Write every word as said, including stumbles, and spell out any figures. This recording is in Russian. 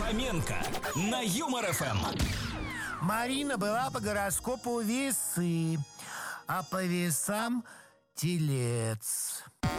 Фоменко на Юмор ФМ. Марина была по гороскопу весы, а по весам телец.